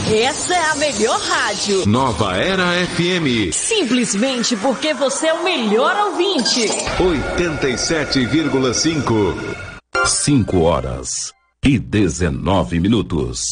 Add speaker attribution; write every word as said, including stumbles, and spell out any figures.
Speaker 1: Essa é a melhor rádio.
Speaker 2: Nova Era F M.
Speaker 1: Simplesmente porque você é o melhor ouvinte.
Speaker 2: oitenta e sete vírgula cinco.
Speaker 3: cinco horas e dezenove minutos.